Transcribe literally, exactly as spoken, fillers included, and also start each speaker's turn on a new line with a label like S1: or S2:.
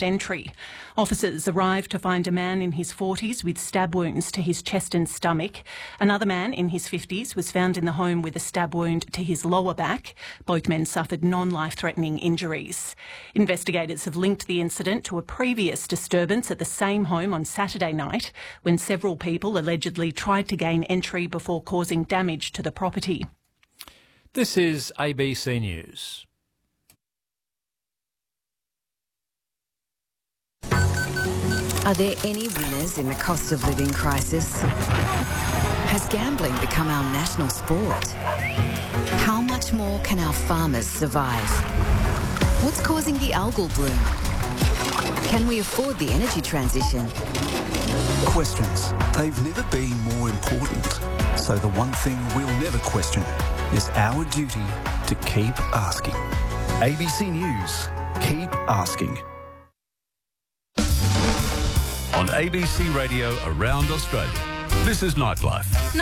S1: forced entry. Officers arrived to find a man in his forties with stab wounds to his chest and stomach. Another man in his fifties was found in the home with a stab wound to his lower back. Both men suffered non-life-threatening injuries. Investigators have linked the incident to a previous disturbance at the same home on Saturday night when several people allegedly tried to gain entry before causing damage to the property.
S2: This is A B C News.
S3: Are there any winners in the cost of living crisis? Has gambling become our national sport? How much more can our farmers survive? What's causing the algal bloom? Can we afford the energy transition?
S4: Questions. They've never been more important. So the one thing we'll never question is our duty to keep asking. A B C News. Keep asking.
S5: On A B C Radio around Australia, this is Nightlife.